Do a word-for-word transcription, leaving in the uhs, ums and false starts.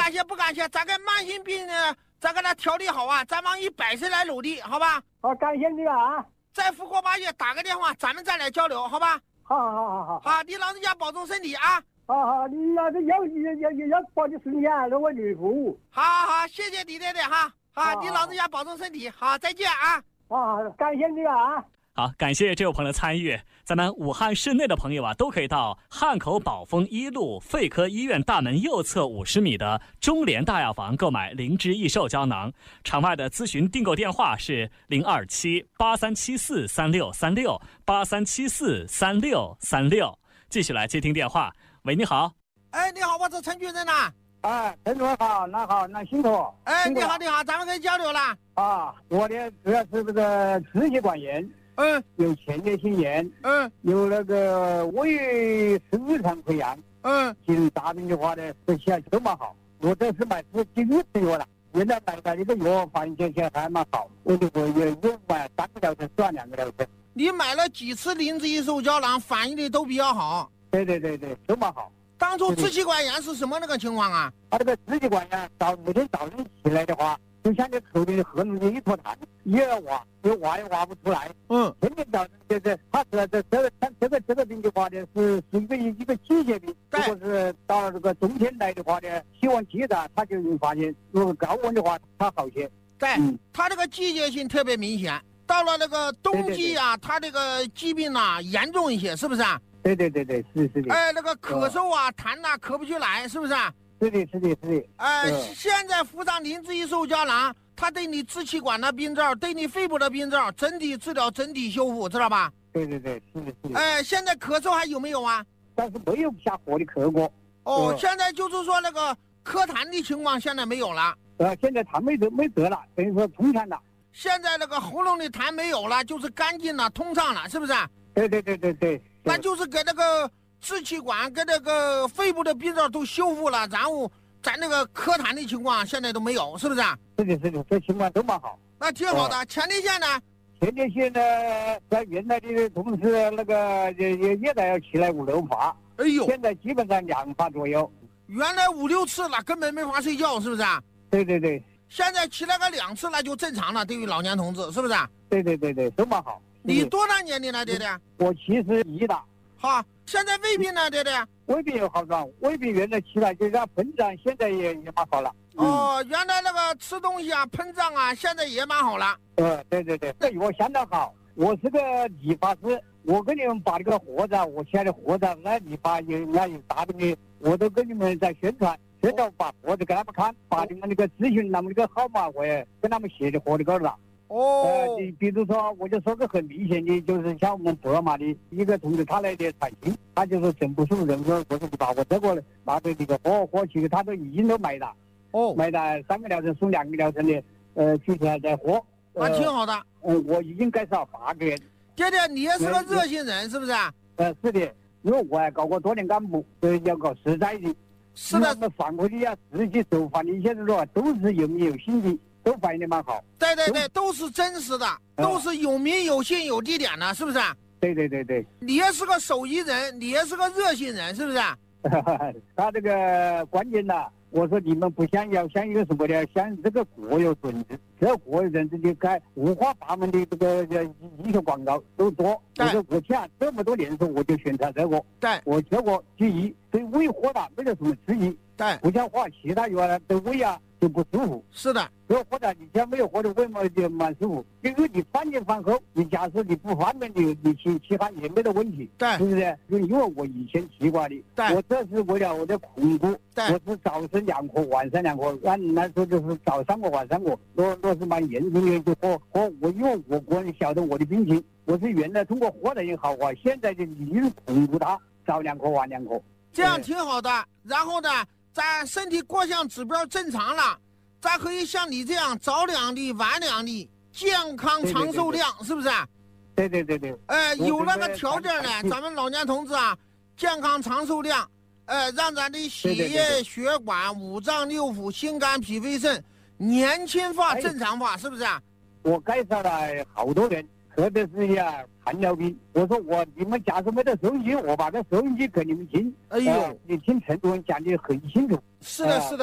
感谢不感谢，咱跟慢性病呢，咱给他调理好啊，咱往一百岁来努力，好吧？ 好，感谢你了啊！ 在复活八月打个电话，咱们再来交流，好吧？ 好好好好好， 好，你老人家保重身体啊！ 好好，你要是要要要要保你身体啊，让我女服务。 好好好，谢谢你爹爹哈，好， 好你老人家保重身体，好，再见啊！ 好好，感谢你了啊！ 好，感谢这位朋友的参与。咱们武汉市内的朋友啊，都可以到汉口宝丰一路肺科医院大门右侧五十米的中联大药房购买灵芝益寿胶囊。场外的咨询订购电话是零二七八三七四三六三六八三七四三六三六。继续来接听电话。喂，你好。 哎，你好，我是陈主任呐。 哎，陈主任好，那好，那辛苦。 哎， 辛苦你好，你好，咱们可以交流了。 啊，我的主要是这个支气管炎。 嗯， 有前列腺炎， 嗯， 有那个胃直肠溃疡， 嗯， 经大病的话呢，吃起来都蛮好。我这是买是第六次药了，原来买的那个药发现起来还蛮好，我就我也又买三个疗程，算两个疗程。 你买了几次灵芝益寿胶囊，反应的都比较好。 对对对对，都蛮好。 当初支气管炎是什么那个情况啊？ 他这个支气管炎，早每天早上起来的话，就像这口里合拢的一坨痰，也要挖，又挖也挖不出来。 嗯， 天天早上就是他是这这个这个这个病的话呢，是是一个一个季节病。如果是到了这个冬天来的话呢，气温极大，他就会发现，如果高温的话，它好些。 对， 嗯， 它这个季节性特别明显。到了那个冬季啊，它这个疾病啊严重一些，是不是啊？ 对对对对，是是的。 哎，那个咳嗽啊、痰呐、咳不出来，是不是啊？ 是的，是的，是的。 呃，现在服上灵芝益寿胶囊，它对你支气管的病灶、对你肺部的病灶整体治疗、整体修复，知道吧？ 对对对，是的，是的。 哎，现在咳嗽还有没有啊？ 但是没有下火的咳过。 哦，现在就是说那个咳痰的情况现在没有了。 呃，现在痰没得没得了，等于说通畅了。 现在那个喉咙的痰没有了，就是干净了、通畅了，是不是？ 对对对对对。 那就是给那个支气管跟那个肺部的病灶都修复了，然后咱那个咳痰的情况现在都没有，是不是？ 是的，是的，这情况都蛮好。 那挺好的。前列腺呢？ 前列腺呢，在原来的同时那个也也也在要起来五六发， 哎呦， 现在基本上两发左右。 原来五六次了，根本没法睡觉，是不是？ 对对对。 现在起来个两次，那就正常了。对于老年同志，是不是？ 对对对对，都蛮好。 你多大年龄了，爹爹？ 我七十一了。 好，现在胃病呢，爹爹？ 胃病有好转，胃病原来起来就是膨胀，现在也也蛮好了。 哦，嗯、原来那个吃东西啊膨胀啊，现在也蛮好了。 呃，对对对，这药相当好。我是个理发师，我跟你们把这个活子，我现在的活子，那理发有那有大病的，我都跟你们在宣传。宣传把活子给他们看，把你们那个咨询他们那个号码，我也跟他们写的活的稿了。 哦， 呃，你比如说，我就说个很明显的，就是像我们博马的一个同志，他来的产心，他就是整不舒人说，我说你把我这个拿着这个喝喝去，他都已经都买了， 哦， 买了三个疗程送两个疗程的，呃，具体还在喝， 那、呃、挺好的。 嗯，我已经改少八个月。 爹爹，你也是个热心人，是不是？ 呃，是的，因为我还搞过多年干部，呃，要搞实在的。 是的， 那反馈的呀，实际手法的一些说都是有名有姓的。都反映的蛮好， 对对对，都是真实的，嗯、都是有名有姓有地点的，是不是？ 对对对对， 你也是个手艺人，你也是个热心人，是不是？ 他这个关键呐，我说你们不想要想一个什么的，像这个国有准子，这个国有准子就开五花八门的这个医学广告都多。我说我讲这么多年的时候，我就宣传这个， 对， 我结果第一对胃火大没得什么质疑， 对， 不像话其他药呢对胃啊。就不舒服， 是的， 如果或者你家没有喝的胃嘛就蛮舒服，因为你饭前饭后，你假设你不方便你你去其他也没得问题， 对， 是不是？因为我以前吃过的， 对， 我这是为了我的控股， 对， 我是早晨两颗，晚上两颗，按来说就是早上个晚上个，若若是蛮严重的就喝喝，我因为我个人晓得我的病情，我是原来通过喝来也好啊，现在就已经控股它，早两颗晚两颗， 这样挺好的。然后呢？咱身体各项指标正常了，咱可以像你这样早两粒晚两粒，健康长寿量，对对对对，是不是？ 对对对对。 呃，有那个条件呢，咱们老年同志啊，健康长寿量，呃，让咱的血液、对对对对血管、五脏六腑、心肝脾肺肾年轻化、正常化，是不是？ 我介绍了好多人，特别是呀糖尿病。我说我你们假设没得收音机，我把这收音机给你们听。 哎呦， 呃、你听陈主任讲的很清楚。 是的，是的。